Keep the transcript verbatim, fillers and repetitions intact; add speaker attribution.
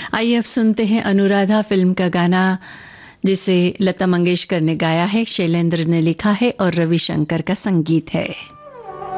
Speaker 1: आइए अब सुनते हैं अनुराधा फिल्म का गाना, जिसे लता मंगेशकर ने गाया है, शैलेंद्र ने लिखा है और रविशंकर का संगीत है।